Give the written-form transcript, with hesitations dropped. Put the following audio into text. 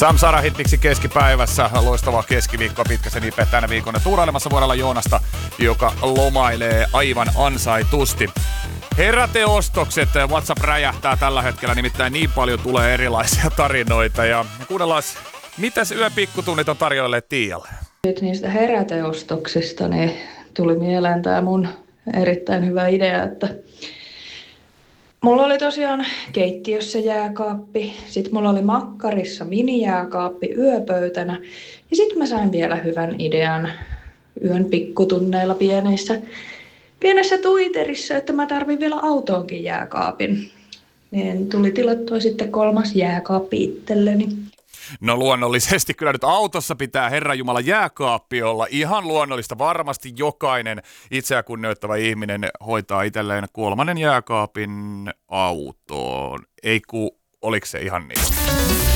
Samsara hitiksi keskipäivässä. Loistavaa keskiviikkoa pitkäsen IP tänä viikon. Tuurailemassa vuodella Joonasta, joka lomailee aivan ansaitusti. Heräteostokset. WhatsApp räjähtää tällä hetkellä, nimittäin niin paljon tulee erilaisia tarinoita. Ja kuunnellaan, mitäs yön pikkutunnit on tarjoilleet Tiialle? Nyt niistä heräteostoksista niin tuli mieleen tämä mun erittäin hyvä idea, että mulla oli tosiaan keittiössä jääkaappi, sitten mulla oli makkarissa minijääkaappi yöpöytänä ja sitten mä sain vielä hyvän idean yön pikkutunneilla pienessä tuiterissa, että mä tarvin vielä autoonkin jääkaapin. Niin tuli tilattua sitten 3. jääkaappi itselleni. No luonnollisesti kyllä nyt autossa pitää Herranjumala jääkaappi olla. Ihan luonnollista. Varmasti jokainen itseä kunnioittava ihminen hoitaa itselleen 3. jääkaapin autoon. Ei oliko se ihan niin?